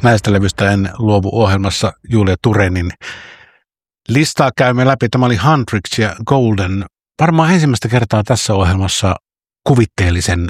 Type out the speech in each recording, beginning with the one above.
näistä levyistä en luovu -ohjelmassa Julia Turenin listaa käymme läpi. Tämä oli Hendrix ja Golden. Varmaan ensimmäistä kertaa tässä ohjelmassa kuvitteellisen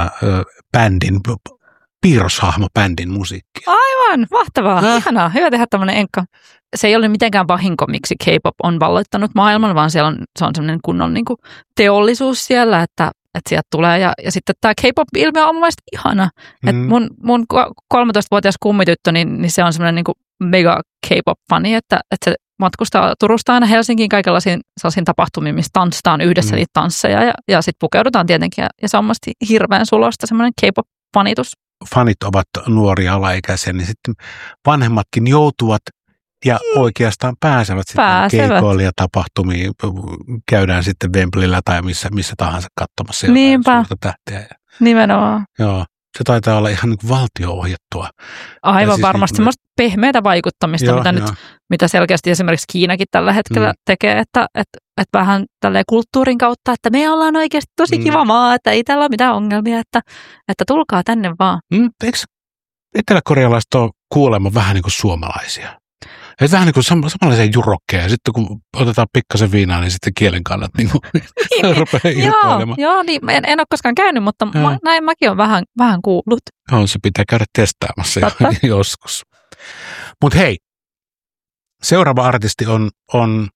bändin, piirroshahmobändin musiikkia. Aivan, mahtavaa, ihanaa, hyvä tehdä tämmöinen enkka. Se ei ole mitenkään vahinko, miksi K-pop on valloittanut maailman, vaan siellä se on semmoinen kunnon niin kuin teollisuus siellä, että sieltä tulee. Ja sitten tämä K-pop-ilmiö on mun mielestä ihana. Et mun 13-vuotias kummityttö, niin se on semmoinen niin kuin mega K-pop-fani, että se matkustaa Turusta aina Helsinkiin kaikenlaisiin sellaisiin tapahtumiin, missä tanssitaan yhdessä niitä tansseja ja sitten pukeudutaan tietenkin. Ja se on mielestäni hirveän sulosta semmoinen K-pop-fanitus. Fanit ovat nuoria alaikäisiä, niin sitten vanhemmatkin joutuvat ja oikeastaan pääsevät sitten keikoille ja tapahtumiin. Käydään sitten Wembleyllä tai missä tahansa katsomassa jotain suurta tähteä. Nimenomaan. Joo. Se taitaa olla ihan niin kuin valtio-ohjattua. Aivan siis varmasti semmoista pehmeätä vaikuttamista, mitä selkeästi esimerkiksi Kiinakin tällä hetkellä tekee, että vähän tälleen kulttuurin kautta, että me ollaan oikeasti tosi kiva maa, että ei täällä ole mitään ongelmia, että tulkaa tänne vaan. Eikö eteläkorealaiset ole kuulemma vähän niin kuin suomalaisia? Että vähän niin kuin samanlaisia jurokkeja, ja sitten kun otetaan pikkasen viinaa, niin sitten kielen kannat niin rupeaa irtoilemaan. Joo, niin en ole koskaan käynyt, mutta näin mäkin olen vähän kuullut. Joo, se pitää käydä testaamassa joskus. Mutta hei, seuraava artisti on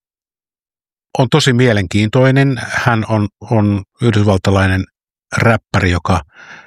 tosi mielenkiintoinen. Hän on yhdysvaltalainen räppäri, joka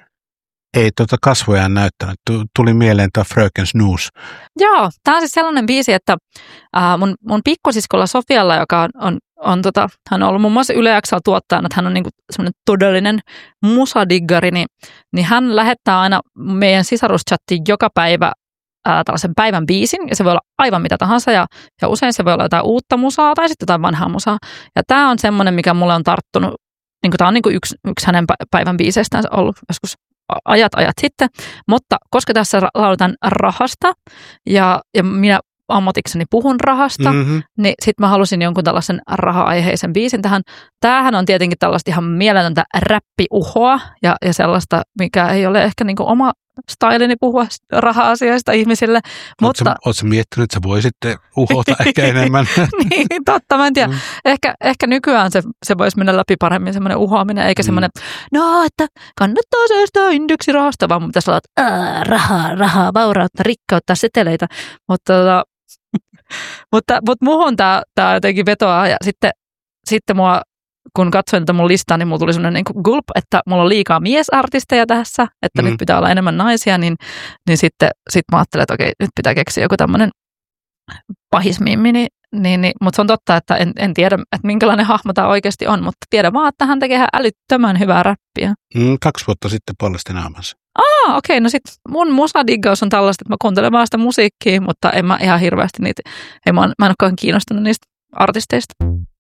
ei kasvojaan näyttänyt. Tuli mieleen tämä Fröken Snooze. Joo, tämä on siis sellainen biisi, että mun pikkusiskolla Sofialla, joka hän on ollut muun muassa Yle X:llä tuottajana, että hän on niinku semmoinen todellinen musadiggari, niin hän lähettää aina meidän sisaruschattiin joka päivä tällaisen päivän biisin, ja se voi olla aivan mitä tahansa, ja usein se voi olla jotain uutta musaa tai sitten jotain vanhaa musaa. Ja tämä on semmoinen, mikä mulle on tarttunut, tämä on yksi hänen päivän biiseistään ollut joskus ajat sitten, mutta koska tässä lauletaan rahasta ja minä ammatikseni puhun rahasta, niin sitten mä halusin jonkun tällaisen raha-aiheisen biisin tähän. Tämähän on tietenkin tällaista ihan mieletöntä räppiuhoa ja sellaista, mikä ei ole ehkä niinku oma stylini puhua raha-asioista ihmisille. Oletko miettinyt, että sä voisit uhota ehkä enemmän? Niin, totta, mä en tiedä. Ehkä nykyään se voisi mennä läpi paremmin semmoinen uhoaminen, eikä semmoinen, että kannattaa säästää indeksirahasta, vaan pitäisi olla, että rahaa, vaurautta, rikkautta, seteleitä. Mutta muhun tämä jotenkin vetoaa, ja sitten mua, kun katsoin tätä mun listaa, niin mulla tuli sellainen niin kuin gulp, että mulla on liikaa miesartisteja tässä, että nyt pitää olla enemmän naisia, niin sitten mä ajattelin, että okei, nyt pitää keksiä joku tämmöinen pahismimmi, mutta se on totta, että en tiedä, että minkälainen hahmo tämä oikeasti on, mutta tiedän vaan, että hän tekee ihan älyttömän hyvää räppiä. 2 vuotta sitten paljasti naamansa. Okei, no sit mun musadiggaus on tällaista, että mä kuuntelen vaan sitä musiikkia, mutta en mä ihan hirveästi niitä, mä en ole kauhean kiinnostunut niistä artisteista.